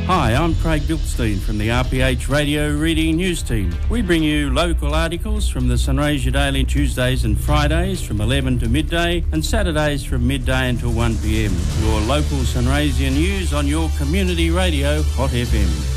Hi, I'm Craig Bilkstein from the RPH Radio Reading News Team. We bring you local articles from the Sunraysia Daily Tuesdays and Fridays from 11 to midday and Saturdays from midday until 1 p.m. Your local Sunraysia news on your community radio, Hot FM.